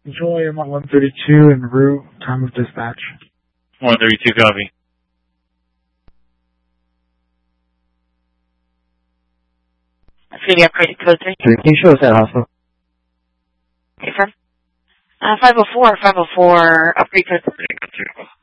Control, I'm on 132 en route. Time of dispatch. 132, copy. City upgraded code 3. Can you show us that hospital? Okay, firm. 504, upgrade code 3.